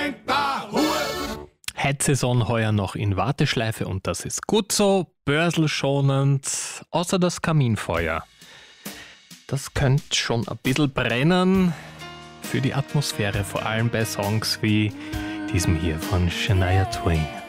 Heizsaison heuer noch in Warteschleife und das ist gut so, börselschonend, außer das Kaminfeuer. Das könnte schon ein bisschen brennen für die Atmosphäre, vor allem bei Songs wie diesem hier von Shania Twain.